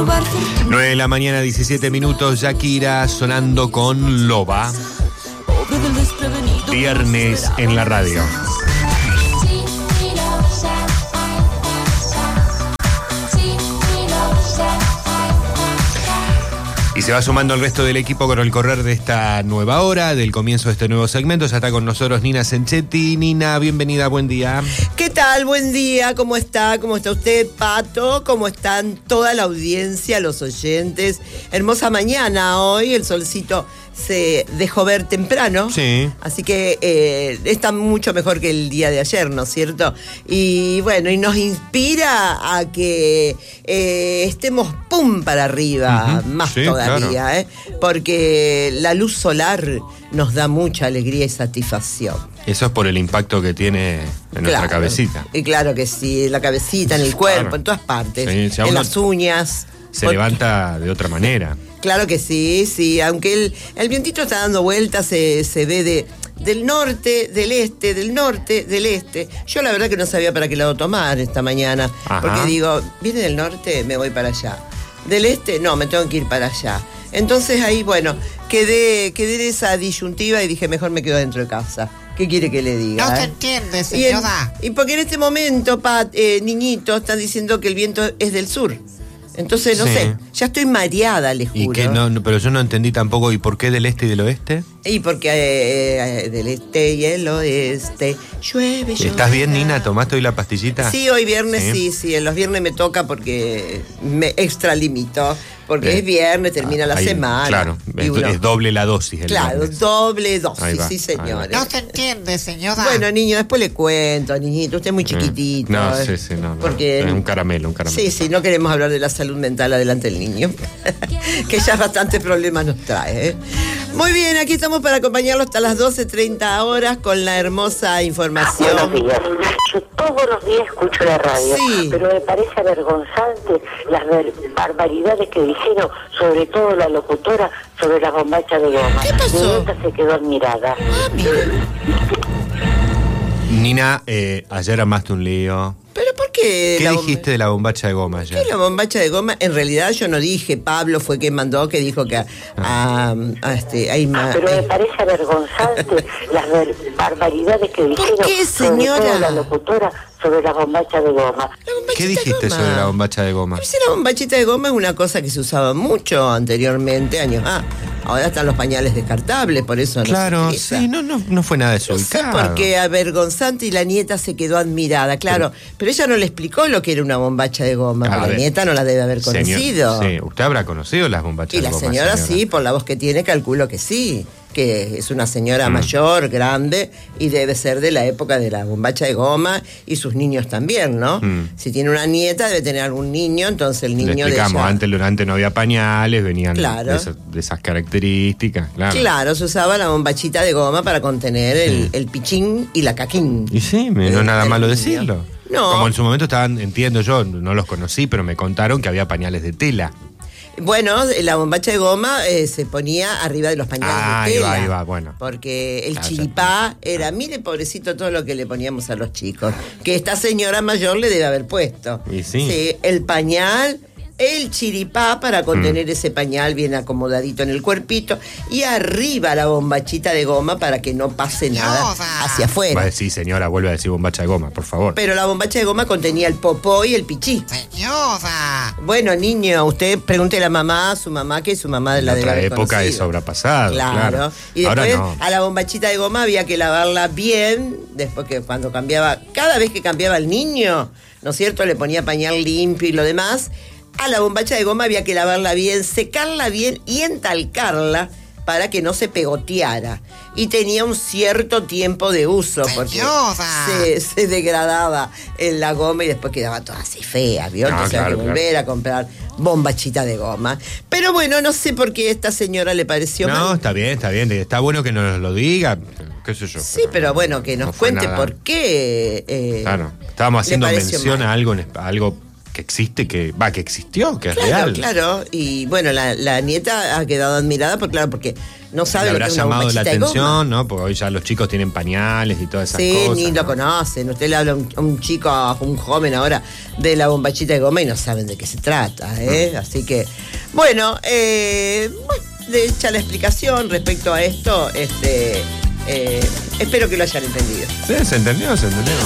9 de la mañana, 17 minutos, Shakira sonando con Loba. Viernes en la radio. Y se va sumando el resto del equipo con el correr de esta nueva hora, del comienzo de este nuevo segmento. Ya está con nosotros Nina Senchetti. Nina, bienvenida, buen día. ¿Qué tal? Buen día, ¿cómo está? ¿Cómo está usted, Pato? ¿Cómo están toda la audiencia, los oyentes? Hermosa mañana hoy, el solcito se dejó ver temprano. Sí. Así que está mucho mejor que el día de ayer, ¿no es cierto? Y bueno, y nos inspira a que estemos pum para arriba, más sí, todavía, claro. Porque la luz solar nos da mucha alegría y satisfacción. Eso es por el impacto que tiene en nuestra cabecita. Y claro que sí, en la cabecita, en el cuerpo, en todas partes, sí, en las uñas. Se levanta de otra manera. Claro que sí, sí, aunque el vientito está dando vueltas, se ve del norte, del este, del norte, del este. Yo la verdad que no sabía para qué lado tomar esta mañana. Ajá. Porque digo, viene del norte, me voy para allá. Del este, no, me tengo que ir para allá. Entonces ahí, bueno, quedé en esa disyuntiva y dije, mejor me quedo dentro de casa. ¿Qué quiere que le diga? No se entiende, señora. Y porque en este momento, niñitos, están diciendo que el viento es del sur. Entonces, no sé, ya estoy mareada, les juro. Y que no, pero yo no entendí tampoco, ¿y por qué del este y del oeste? Y porque del este y el oeste llueve. ¿Estás bien, Nina? ¿Tomaste hoy la pastillita? Sí, hoy viernes sí. En los viernes me toca porque me extralimito. Porque es viernes, termina la semana. Claro, es doble la dosis. Claro, viernes. Doble dosis, sí, señores. No se entiende, señora. Bueno, niño, después le cuento, niñito. Usted es muy chiquitito. No, no. Porque es un caramelo. Sí, no queremos hablar de la salud mental adelante del niño. Que ya bastantes problemas nos trae. Muy bien, aquí estamos para acompañarlos hasta las 12:30 horas con la hermosa información. Buenos días. Yo todos los días escucho la radio, pero me parece avergonzante las barbaridades que dijeron, sobre todo la locutora, sobre las bombachas de goma. ¿Qué pasó? Mi nieta se quedó admirada. Nina, ayer armaste un lío. ¿Pero por qué? ¿Qué dijiste de la bombacha de goma ayer? ¿Qué es la bombacha de goma? En realidad yo no dije, Pablo fue quien mandó, que dijo que pero me parece avergonzante las barbaridades que dijeron. ¿Por qué, señora? Sobre todo la locutora, sobre la bombacha de goma. ¿Qué dijiste sobre la bombacha de goma? La bombachita de goma es una cosa que se usaba mucho anteriormente, años. Ahora están los pañales descartables, por eso no. Claro, sí, no fue nada desubicado. No sé por qué avergonzante y la nieta se quedó admirada, claro. Pero ella no le explicó lo que era una bombacha de goma. La nieta no la debe haber conocido. Sí, usted habrá conocido las bombachas de goma. Y la señora sí, por la voz que tiene, calculo que sí. Que es una señora mayor, grande, y debe ser de la época de la bombacha de goma, y sus niños también, ¿no? Si tiene una nieta, debe tener algún niño, entonces el niño de ella... antes no había pañales, venían claro. de esas características, claro. Claro, se usaba la bombachita de goma para contener el pichín y la caquín. Y sí, no es nada malo decirlo. No. Como en su momento estaban, entiendo yo, no los conocí, pero me contaron que había pañales de tela. Bueno, la bombacha de goma se ponía arriba de los pañales de tela. Ahí va, bueno. Porque el chiripá era, mire, pobrecito, todo lo que le poníamos a los chicos. Que esta señora mayor le debe haber puesto. Y sí. El pañal, el chiripá para contener ese pañal bien acomodadito en el cuerpito. Y arriba la bombachita de goma para que no pase nada hacia afuera. Va a decir, señora, vuelve a decir bombacha de goma, por favor. Pero la bombacha de goma contenía el popó y el pichí. Señora. Bueno, niño, usted pregúntele a mamá, su mamá, que su mamá de la otra época eso habrá pasado. Claro. Y después a la bombachita de goma había que lavarla bien, después que cuando cambiaba, cada vez que cambiaba el niño, ¿no es cierto? Le ponía pañal limpio y lo demás. A la bombacha de goma había que lavarla bien, secarla bien y entalcarla para que no se pegoteara. Y tenía un cierto tiempo de uso, porque se degradaba en la goma y después quedaba toda así fea, ¿vio? Entonces había que volver a comprar bombachita de goma. Pero bueno, no sé por qué a esta señora le pareció mal. No, está bien. Está bueno que nos lo diga, qué sé yo. Sí, pero bueno, que nos cuente por qué. Claro, estábamos haciendo mención a algo existe, que existió, que es claro, real. Claro, y bueno, la nieta ha quedado admirada, porque no sabe lo que es una llamado la bombachita de atención, goma. ¿no? Porque hoy ya los chicos tienen pañales y todas esas cosas. Sí, ni lo conocen. Usted le habla a un chico, a un joven ahora, de la bombachita de goma y no saben de qué se trata, ¿eh? Así que, bueno, hecha la explicación respecto a esto, espero que lo hayan entendido. Sí, se entendió.